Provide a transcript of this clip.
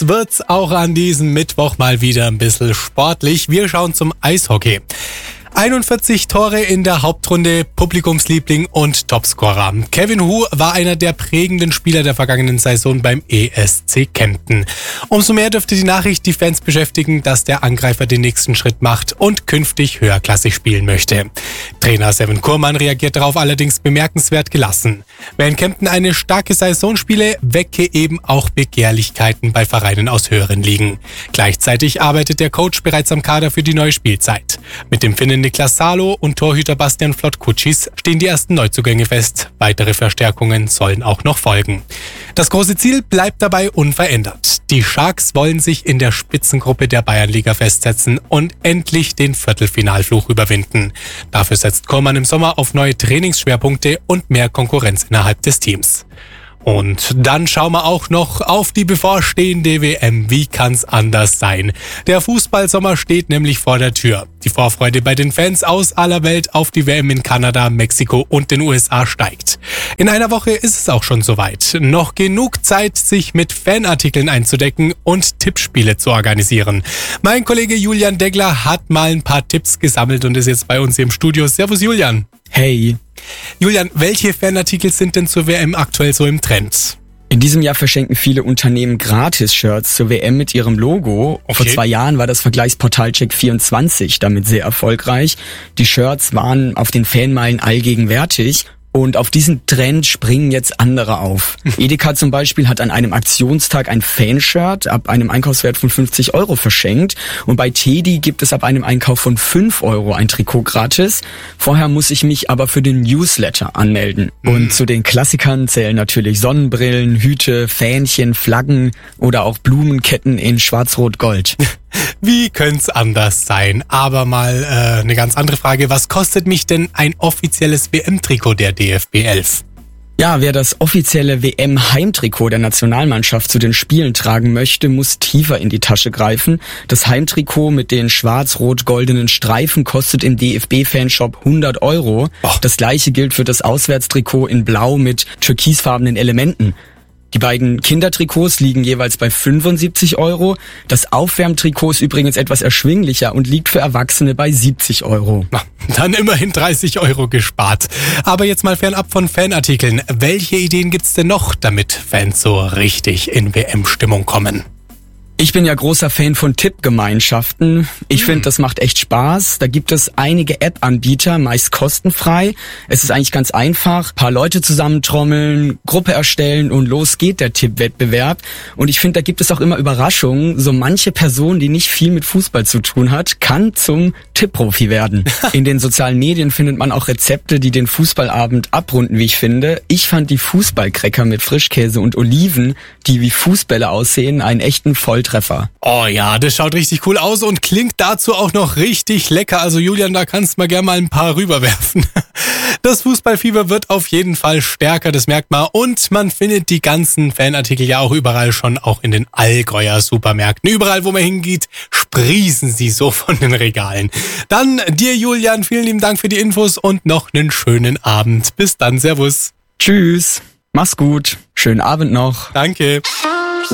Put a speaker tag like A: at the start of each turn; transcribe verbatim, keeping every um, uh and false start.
A: wird's auch an diesem Mittwoch mal wieder ein bisschen sportlich. Wir schauen zum Eishockey. einundvierzig Tore in der Hauptrunde, Publikumsliebling und Topscorer. Kevin Hu war einer der prägenden Spieler der vergangenen Saison beim E S C Kempten. Umso mehr dürfte die Nachricht die Fans beschäftigen, dass der Angreifer den nächsten Schritt macht und künftig höherklassig spielen möchte. Trainer Seven Kurman reagiert darauf allerdings bemerkenswert gelassen. Wer in Kempten eine starke Saison spiele, wecke eben auch Begehrlichkeiten bei Vereinen aus höheren Ligen. Gleichzeitig arbeitet der Coach bereits am Kader für die neue Spielzeit. Mit dem Finnen Niklas Salo und Torhüter Bastian Flott-Kutschis stehen die ersten Neuzugänge fest. Weitere Verstärkungen sollen auch noch folgen. Das große Ziel bleibt dabei unverändert. Die Sharks wollen sich in der Spitzengruppe der Bayernliga festsetzen und endlich den Viertelfinalfluch überwinden. Dafür setzt Kurman im Sommer auf neue Trainingsschwerpunkte und mehr Konkurrenz innerhalb des Teams. Und dann schauen wir auch noch auf die bevorstehende W M. Wie kann's anders sein? Der Fußballsommer steht nämlich vor der Tür. Die Vorfreude bei den Fans aus aller Welt auf die W M in Kanada, Mexiko und den U S A steigt. In einer Woche ist es auch schon soweit. Noch genug Zeit, sich mit Fanartikeln einzudecken und Tippspiele zu organisieren. Mein Kollege Julian Degler hat mal ein paar Tipps gesammelt und ist jetzt bei uns hier im Studio. Servus Julian.
B: Hey.
A: Julian, welche Fanartikel sind denn zur W M aktuell so im Trend?
B: In diesem Jahr verschenken viele Unternehmen Gratis-Shirts zur W M mit ihrem Logo. Okay. Vor zwei Jahren war das Vergleichsportal Check vierundzwanzig damit sehr erfolgreich. Die Shirts waren auf den Fanmeilen allgegenwärtig. Und auf diesen Trend springen jetzt andere auf. Edeka zum Beispiel hat an einem Aktionstag ein Fanshirt ab einem Einkaufswert von fünfzig Euro verschenkt. Und bei Teddy gibt es ab einem Einkauf von fünf Euro ein Trikot gratis. Vorher muss ich mich aber für den Newsletter anmelden. Mhm. Und zu den Klassikern zählen natürlich Sonnenbrillen, Hüte, Fähnchen, Flaggen oder auch Blumenketten in Schwarz-Rot-Gold.
A: Wie könnte's anders sein? Aber mal äh, eine ganz andere Frage. Was kostet mich denn ein offizielles W M-Trikot der D F B elf?
B: Ja, wer das offizielle W M-Heimtrikot der Nationalmannschaft zu den Spielen tragen möchte, muss tiefer in die Tasche greifen. Das Heimtrikot mit den schwarz-rot-goldenen Streifen kostet im D F B-Fanshop hundert Euro. Oh. Das gleiche gilt für das Auswärtstrikot in Blau mit türkisfarbenen Elementen. Die beiden Kindertrikots liegen jeweils bei fünfundsiebzig Euro. Das Aufwärmtrikot ist übrigens etwas erschwinglicher und liegt für Erwachsene bei siebzig Euro.
A: Na, dann immerhin dreißig Euro gespart. Aber jetzt mal fernab von Fanartikeln. Welche Ideen gibt's denn noch, damit Fans so richtig in W M-Stimmung kommen?
B: Ich bin ja großer Fan von Tippgemeinschaften. Ich finde, das macht echt Spaß. Da gibt es einige App-Anbieter, meist kostenfrei. Es ist eigentlich ganz einfach. Ein paar Leute zusammentrommeln, Gruppe erstellen und los geht der Tippwettbewerb. Und ich finde, da gibt es auch immer Überraschungen. So manche Person, die nicht viel mit Fußball zu tun hat, kann zum Tippprofi werden. In den sozialen Medien findet man auch Rezepte, die den Fußballabend abrunden, wie ich finde. Ich fand die Fußballcracker mit Frischkäse und Oliven, die wie Fußbälle aussehen, einen echten Volltreffer.
A: Oh ja, das schaut richtig cool aus und klingt dazu auch noch richtig lecker. Also Julian, da kannst du mal gerne mal ein paar rüberwerfen. Das Fußballfieber wird auf jeden Fall stärker, das merkt man. Und man findet die ganzen Fanartikel ja auch überall schon, auch in den Allgäuer Supermärkten. Überall, wo man hingeht, sprießen sie so von den Regalen. Dann dir, Julian, vielen lieben Dank für die Infos und noch einen schönen Abend. Bis dann, servus.
B: Tschüss, mach's gut, schönen Abend noch.
A: Danke.